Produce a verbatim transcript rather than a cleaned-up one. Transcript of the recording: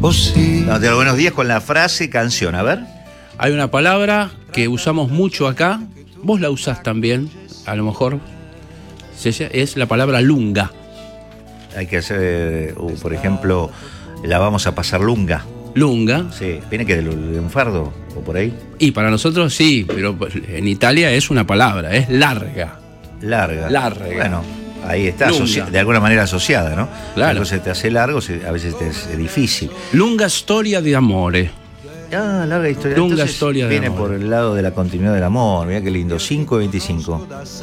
o sí. No, te doy buenos días con la frase canción, a ver. Hay una palabra que usamos mucho acá, vos la usás también, a lo mejor, es la palabra lunga. Hay que hacer, uh, por ejemplo, la vamos a pasar lunga. Lunga. Sí, ¿viene que de, de un fardo o por ahí? Y para nosotros sí, pero en Italia es una palabra, es larga. Larga. Larga. Bueno, ahí está, asoci- de alguna manera asociada, ¿no? Claro. Algo se te hace largo, a veces te es difícil. Lunga storia di amore. Ah, larga historia. Lunga Entonces, historia de viene amor. por el lado de la continuidad del amor. Mirá qué lindo. cinco y veinticinco.